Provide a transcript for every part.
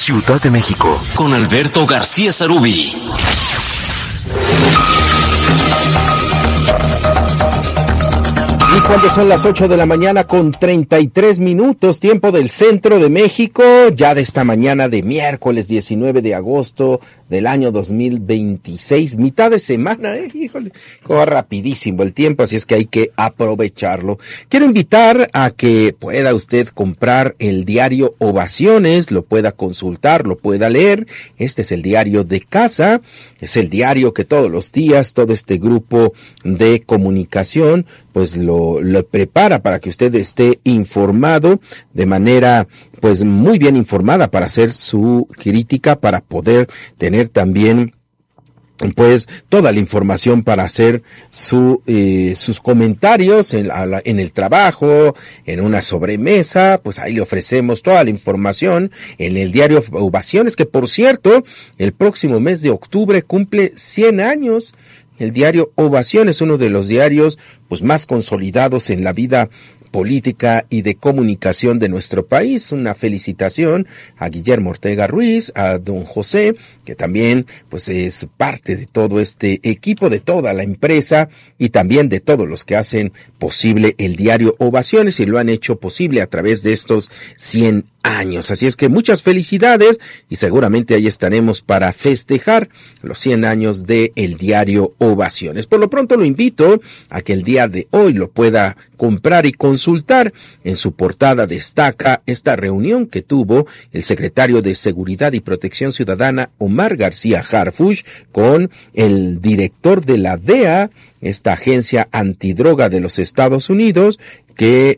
Ciudad de México, con Alberto García Sarubi. Y cuando son las 8 de la mañana con 33 minutos, tiempo del centro de México, ya de esta mañana de miércoles 19 de agosto del año 2026, mitad de semana, híjole, corre rapidísimo el tiempo, así es que hay que aprovecharlo. Quiero invitar a que pueda usted comprar el diario Ovaciones, lo pueda consultar, lo pueda leer. Este es el diario de casa, es el diario que todos los días todo este grupo de comunicación pues lo prepara para que usted esté informado de manera pues muy bien informada para hacer su crítica, para poder tener también pues toda la información para hacer sus comentarios en el trabajo, en una sobremesa. Pues ahí le ofrecemos toda la información en el diario Ovaciones, que por cierto el próximo mes de octubre cumple 100 años. El diario Ovación es uno de los diarios pues más consolidados en la vida política y de comunicación de nuestro país. Una felicitación a Guillermo Ortega Ruiz, a don José, que también pues es parte de todo este equipo, de toda la empresa y también de todos los que hacen posible el diario Ovaciones y lo han hecho posible a través de estos 100 años. Así es que muchas felicidades y seguramente ahí estaremos para festejar los 100 años de el diario Ovaciones. Por lo pronto lo invito a que el día de hoy lo pueda comprar y consultar. En su portada destaca esta reunión que tuvo el secretario de Seguridad y Protección Ciudadana, Omar García Harfuch, con el director de la DEA, esta agencia antidroga de los Estados Unidos, que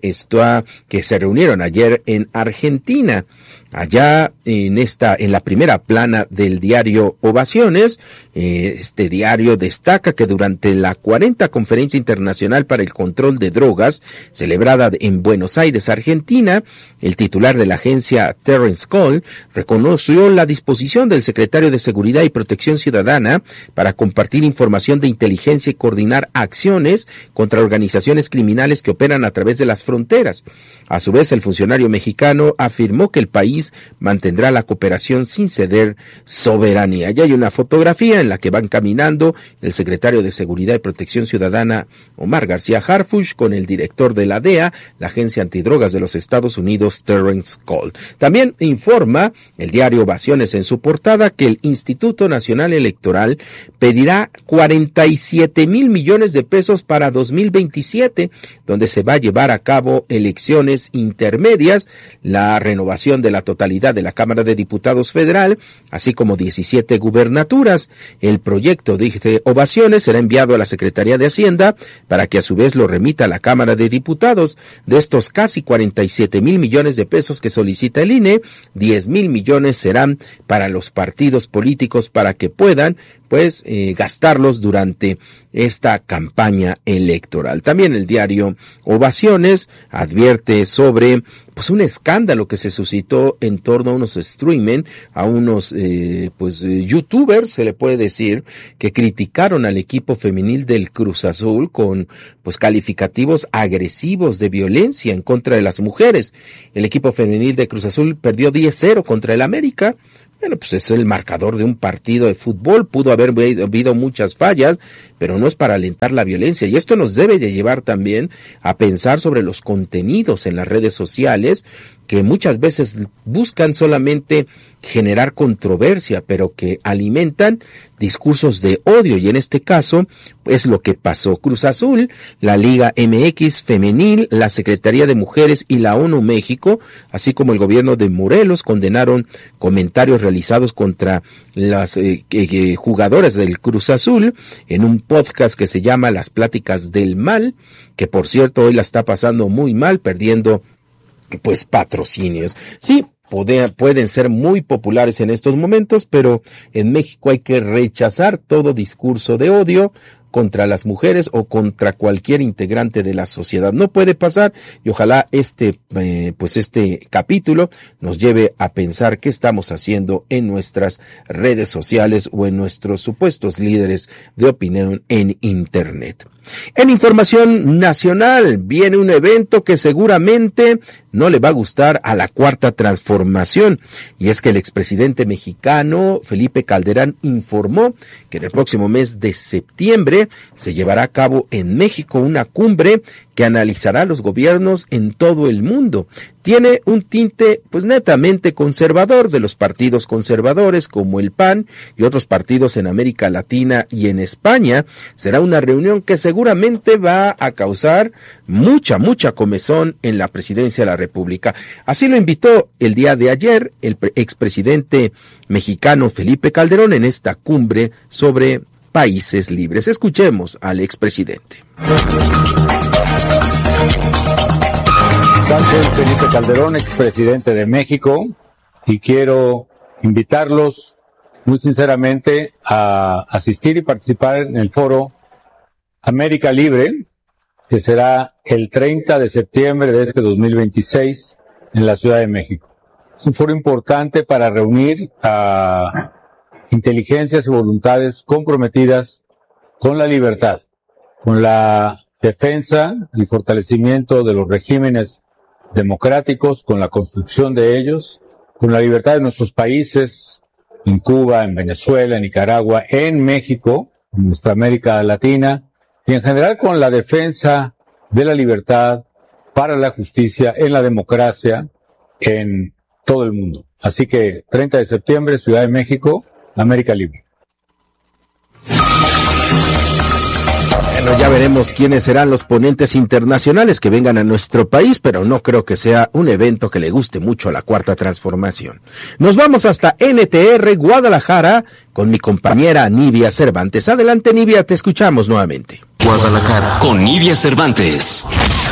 se reunieron ayer en Argentina. Allá en la primera plana del diario Ovaciones, este diario destaca que durante la 40 Conferencia Internacional para el Control de Drogas, celebrada en Buenos Aires, Argentina, el titular de la agencia, Terrence Cole, reconoció la disposición del secretario de Seguridad y Protección Ciudadana para compartir información de inteligencia y coordinar acciones contra organizaciones criminales que operan a través de las fronteras. A su vez, el funcionario mexicano afirmó que el país mantendrá la cooperación sin ceder soberanía. Ya hay una fotografía en la que van caminando el secretario de Seguridad y Protección Ciudadana, Omar García Harfuch, con el director de la DEA, la agencia antidrogas de los Estados Unidos, Terrence Cole. También informa el diario Ovaciones en su portada que el Instituto Nacional Electoral pedirá 47,000 millones de pesos para 2027, donde se va a llevar a cabo elecciones intermedias, la renovación de la totalidad de la Cámara de Diputados Federal, así como 17 gubernaturas. El proyecto de Ovaciones será enviado a la Secretaría de Hacienda para que a su vez lo remita a la Cámara de Diputados. De estos casi 47,000 millones de pesos que solicita el INE, 10,000 millones serán para los partidos políticos para que puedan gastarlos durante esta campaña electoral. También el diario Ovaciones advierte sobre un escándalo que se suscitó en torno a unos streaming, a unos youtubers, se le puede decir, que criticaron al equipo femenil del Cruz Azul con calificativos agresivos de violencia en contra de las mujeres. El equipo femenil de Cruz Azul perdió 10-0 contra el América. Bueno, pues es el marcador de un partido de fútbol, pudo haber habido muchas fallas, pero no es para alentar la violencia. Y esto nos debe de llevar también a pensar sobre los contenidos en las redes sociales, que muchas veces buscan solamente generar controversia, pero que alimentan discursos de odio, y en este caso es lo que pasó. Cruz Azul, la Liga MX Femenil, la Secretaría de Mujeres y la ONU México, así como el gobierno de Morelos, condenaron comentarios realizados contra las jugadoras del Cruz Azul en un podcast que se llama Las Pláticas del Mal, que por cierto hoy la está pasando muy mal, perdiendo patrocinios. Sí, pueden ser muy populares en estos momentos, pero en México hay que rechazar todo discurso de odio, contra las mujeres o contra cualquier integrante de la sociedad. No puede pasar, y ojalá este capítulo nos lleve a pensar qué estamos haciendo en nuestras redes sociales o en nuestros supuestos líderes de opinión en Internet. En información nacional viene un evento que seguramente no le va a gustar a la Cuarta Transformación, y es que el expresidente mexicano Felipe Calderón informó que en el próximo mes de septiembre se llevará a cabo en México una cumbre que analizará los gobiernos en todo el mundo. Tiene un tinte netamente conservador, de los partidos conservadores como el PAN y otros partidos en América Latina y en España. Será una reunión que seguramente va a causar mucha comezón en la presidencia de la República. Así lo invitó el día de ayer el expresidente mexicano Felipe Calderón en esta cumbre sobre países libres. Escuchemos al expresidente. Soy Felipe Calderón, expresidente de México, y quiero invitarlos muy sinceramente a asistir y participar en el foro América Libre, que será el 30 de septiembre de este 2026 en la Ciudad de México. Es un foro importante para reunir a inteligencias y voluntades comprometidas con la libertad, con la defensa y fortalecimiento de los regímenes democráticos, con la construcción de ellos, con la libertad de nuestros países, en Cuba, en Venezuela, en Nicaragua, en México, en nuestra América Latina, y en general con la defensa de la libertad para la justicia en la democracia en todo el mundo. Así que 30 de septiembre, Ciudad de México, América Libre. Bueno, ya veremos quiénes serán los ponentes internacionales que vengan a nuestro país, pero no creo que sea un evento que le guste mucho a la Cuarta Transformación. Nos vamos hasta NTR Guadalajara con mi compañera Nivia Cervantes. Adelante, Nivia, te escuchamos nuevamente. Guadalajara con Nivia Cervantes.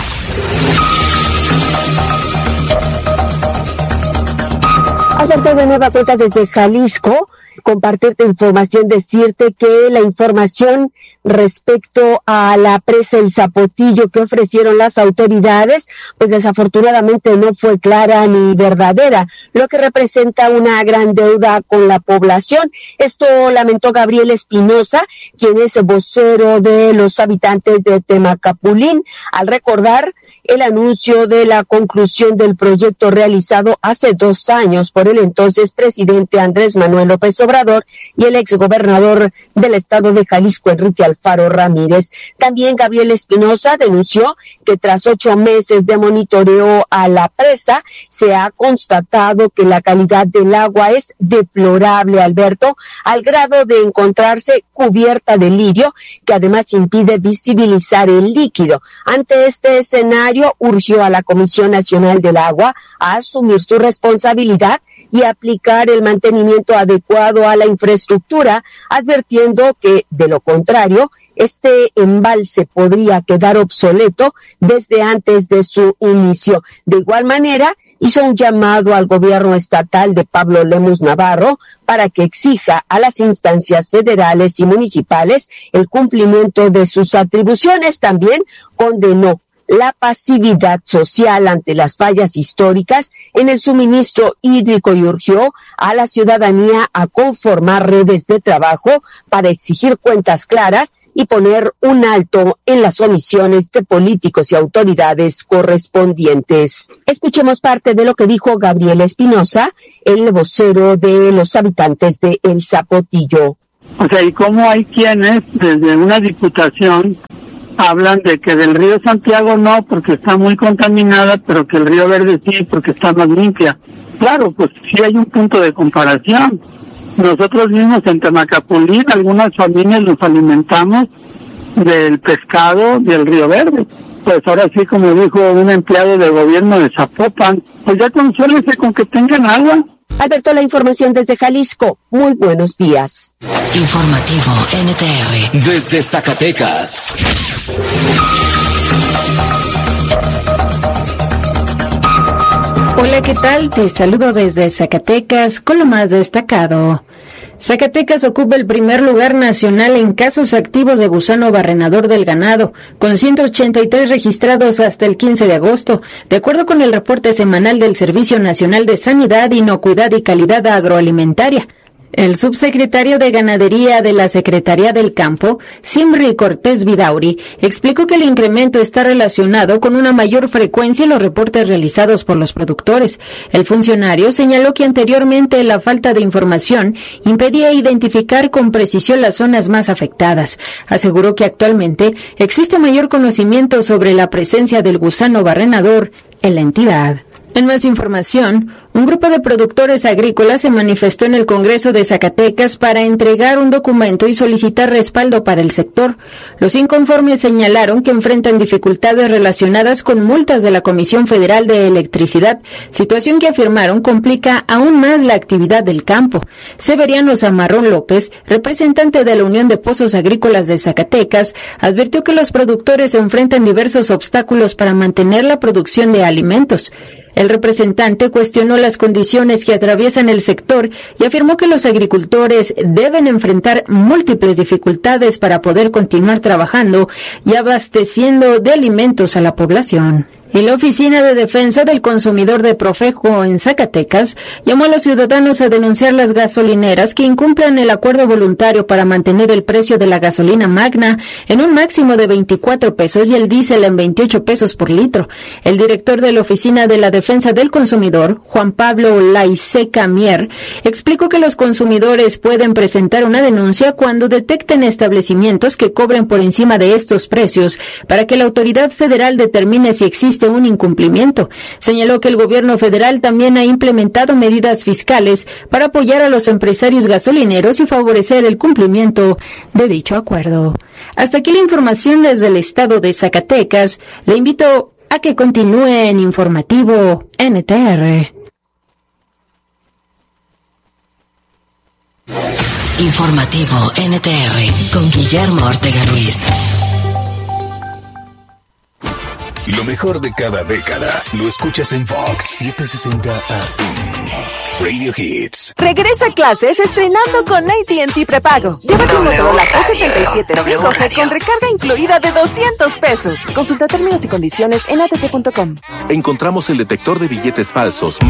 Hacerte de nueva cuenta desde Jalisco, compartirte información, decirte que la información respecto a la presa El Zapotillo que ofrecieron las autoridades, pues desafortunadamente no fue clara ni verdadera, lo que representa una gran deuda con la población. Esto lamentó Gabriel Espinosa, quien es vocero de los habitantes de Temacapulín, al recordar el anuncio de la conclusión del proyecto realizado hace 2 años por el entonces presidente Andrés Manuel López Obrador y el exgobernador del estado de Jalisco, Enrique Alfaro Ramírez. También Gabriel Espinosa denunció que tras 8 meses de monitoreo a la presa, se ha constatado que la calidad del agua es deplorable, Alberto, al grado de encontrarse cubierta de lirio, que además impide visibilizar el líquido. Ante este escenario, urgió a la Comisión Nacional del Agua a asumir su responsabilidad y aplicar el mantenimiento adecuado a la infraestructura, advirtiendo que, de lo contrario, este embalse podría quedar obsoleto desde antes de su inicio. De igual manera, hizo un llamado al gobierno estatal de Pablo Lemus Navarro para que exija a las instancias federales y municipales el cumplimiento de sus atribuciones. También condenó la pasividad social ante las fallas históricas en el suministro hídrico y urgió a la ciudadanía a conformar redes de trabajo para exigir cuentas claras y poner un alto en las omisiones de políticos y autoridades correspondientes. Escuchemos parte de lo que dijo Gabriel Espinosa, el vocero de los habitantes de El Zapotillo. O sea, y cómo hay quienes desde una diputación hablan de que del río Santiago no, porque está muy contaminada, pero que el río Verde sí, porque está más limpia. Claro, pues sí hay un punto de comparación. Nosotros mismos en Temacapulín, algunas familias nos alimentamos del pescado del río Verde. Pues ahora sí, como dijo un empleado del gobierno de Zapopan, pues ya consúlense con que tengan agua. Alberto, la información desde Jalisco. Muy buenos días. Informativo NTR. Desde Zacatecas. Hola, ¿qué tal? Te saludo desde Zacatecas con lo más destacado. Zacatecas ocupa el primer lugar nacional en casos activos de gusano barrenador del ganado, con 183 registrados hasta el 15 de agosto, de acuerdo con el reporte semanal del Servicio Nacional de Sanidad, Inocuidad y Calidad Agroalimentaria. El subsecretario de Ganadería de la Secretaría del Campo, Simri Cortés Vidauri, explicó que el incremento está relacionado con una mayor frecuencia en los reportes realizados por los productores. El funcionario señaló que anteriormente la falta de información impedía identificar con precisión las zonas más afectadas. Aseguró que actualmente existe mayor conocimiento sobre la presencia del gusano barrenador en la entidad. En más información, un grupo de productores agrícolas se manifestó en el Congreso de Zacatecas para entregar un documento y solicitar respaldo para el sector. Los inconformes señalaron que enfrentan dificultades relacionadas con multas de la Comisión Federal de Electricidad, situación que afirmaron complica aún más la actividad del campo. Severiano Zamarrón López, representante de la Unión de Pozos Agrícolas de Zacatecas, advirtió que los productores enfrentan diversos obstáculos para mantener la producción de alimentos. El representante cuestionó las condiciones que atraviesan el sector y afirmó que los agricultores deben enfrentar múltiples dificultades para poder continuar trabajando y abasteciendo de alimentos a la población. Y la Oficina de Defensa del Consumidor de Profeco en Zacatecas llamó a los ciudadanos a denunciar las gasolineras que incumplan el acuerdo voluntario para mantener el precio de la gasolina magna en un máximo de 24 pesos y el diésel en 28 pesos por litro. El director de la Oficina de la Defensa del Consumidor, Juan Pablo Laiseca Mier, explicó que los consumidores pueden presentar una denuncia cuando detecten establecimientos que cobren por encima de estos precios para que la autoridad federal determine si existe un incumplimiento. Señaló que el gobierno federal también ha implementado medidas fiscales para apoyar a los empresarios gasolineros y favorecer el cumplimiento de dicho acuerdo. Hasta aquí la información desde el estado de Zacatecas. Le invito a que continúe en Informativo NTR. Informativo NTR con Guillermo Ortega Ruiz. Lo mejor de cada década lo escuchas en Fox 760 AM. Radio Hits. Regresa a clases estrenando con AT&T Prepago. Llévate un Motorola P77 5G con recarga incluida de $200. Consulta términos y condiciones en att.com. Encontramos el detector de billetes falsos